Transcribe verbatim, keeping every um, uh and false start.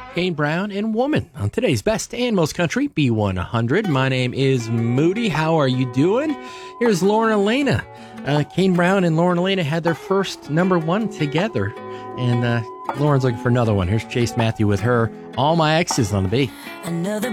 Kane Brown and Woman on today's Best and Most Country B one hundred. My name is Moody. How are you doing? Here's Lauren Elena. Uh, Kane Brown and Lauren Elena had their first number one together. And uh, Lauren's looking for another one. Here's Chase Matthew with her All My Exes on the B. Another